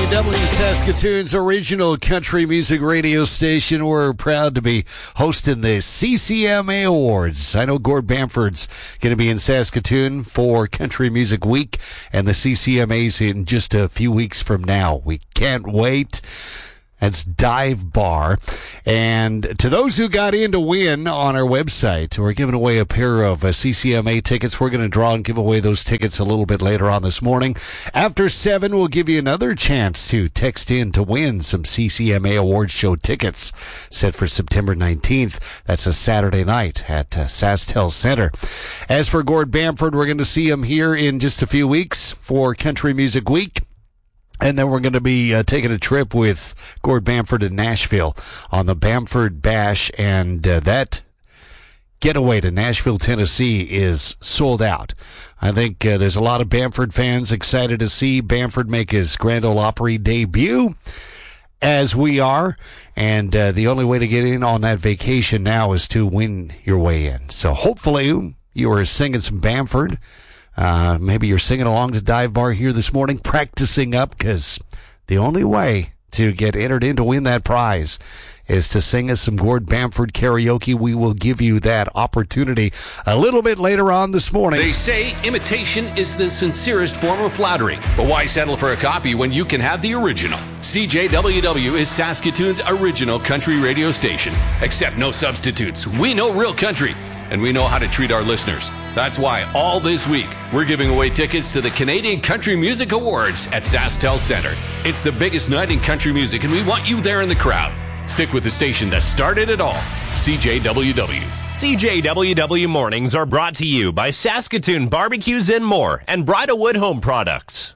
CJW Saskatoon's original country music radio station. We're proud to be hosting the CCMA Awards. I know Gord Bamford's going to be in Saskatoon for Country Music Week, and the CCMA's in just a few weeks from now. We can't wait. That's Dive Bar. And to those who got in to win on our website, we're giving away a pair of CCMA tickets. We're going to draw and give away those tickets a little bit later on this morning. After 7, we'll give you another chance to text in to win some CCMA Awards Show tickets set for September 19th. That's a Saturday night at SaskTel Center. As for Gord Bamford, we're going to see him here in just a few weeks for Country Music Week. And then we're going to be taking a trip with Gord Bamford in Nashville on the Bamford Bash, and that getaway to Nashville, Tennessee is sold out. I think there's a lot of Bamford fans excited to see Bamford make his Grand Ole Opry debut, as we are, and the only way to get in on that vacation now is to win your way in. So hopefully you are singing some Bamford. Maybe you're singing along to Dive Bar here this morning, practicing up, because the only way to get entered in to win that prize is to sing us some Gord Bamford karaoke. We will give you that opportunity a little bit later on this morning. They say imitation is the sincerest form of flattery, but why settle for a copy when you can have the original? CJWW is Saskatoon's original country radio station. Accept no substitutes. We know real country, and we know how to treat our listeners. That's why all this week, we're giving away tickets to the Canadian Country Music Awards at SaskTel Center. It's the biggest night in country music, and we want you there in the crowd. Stick with the station that started it all, CJWW. CJWW Mornings are brought to you by Saskatoon Barbecues and More and Bridalwood Home Products.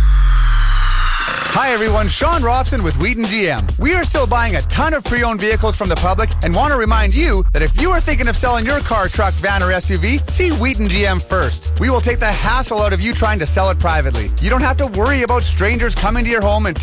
Hi everyone, Sean Robson with Wheaton GM. We are still buying a ton of pre-owned vehicles from the public and want to remind you that if you are thinking of selling your car, truck, van, or SUV, see Wheaton GM first. We will take the hassle out of you trying to sell it privately. You don't have to worry about strangers coming to your home and